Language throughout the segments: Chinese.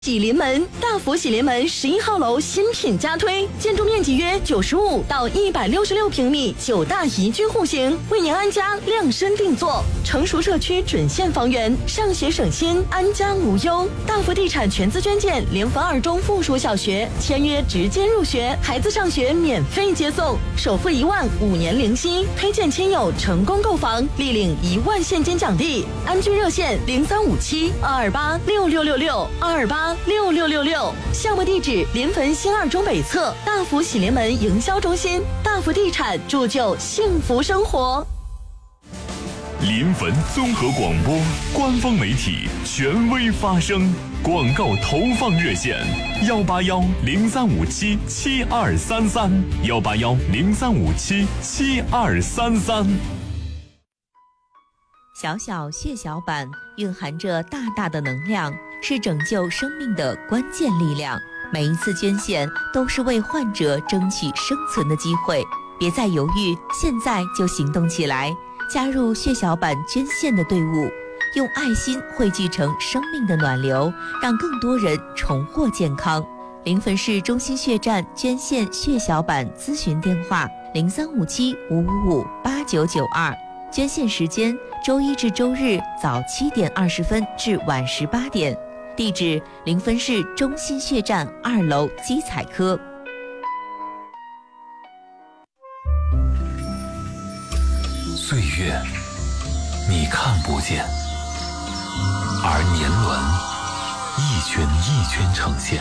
喜临门，大福喜临门11号楼新品加推，建筑面积约95到166平米，9大宜居户型，为您安家量身定做。成熟社区准现房源，上学省心，安家无忧。大福地产全资捐建联合2中附属小学，签约直接入学，孩子上学免费接送，首付1万，5年零息，推荐亲友成功购房，立领1万现金奖励。安居热线0357-228-6666，228-6666。项目地址：临汾新2中北侧大福喜临门营销中心。大福地产铸就幸福生活。 临汾综合广播官方媒体，权威发声。广告投放热线：181-0357-7233，181-0357-7233。 小小血小板蕴含着大大的能量，是拯救生命的关键力量。每一次捐献都是为患者争取生存的机会，别再犹豫，现在就行动起来，加入血小板捐献的队伍，用爱心汇聚成生命的暖流，让更多人重获健康。临汾市中心血站捐献血小板咨询电话：0357-555-8992。捐献时间：周一至周日早7点20分至晚18点。地址：临汾市中心血站2楼基彩科。 岁月你看不见，而年轮一圈一圈呈现；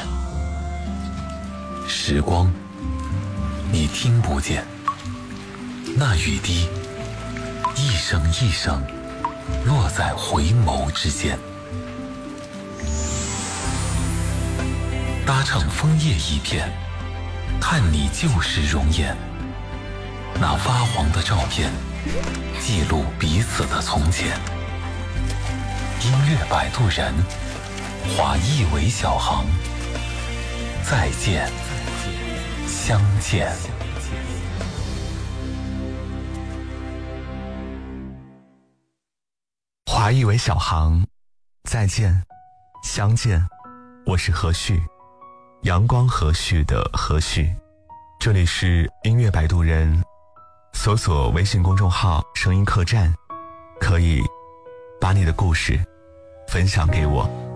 时光你听不见，那雨滴一声一声落在回眸之间。搭乘枫叶一片，看你旧时容颜，那发黄的照片记录彼此的从前。音乐摆渡人，华裔为小航，再见，相见。 华裔为小航，再见，相见。我是何旭，阳光和煦的何旭。这里是音乐摆渡人，搜索微信公众号声音客栈，可以把你的故事分享给我。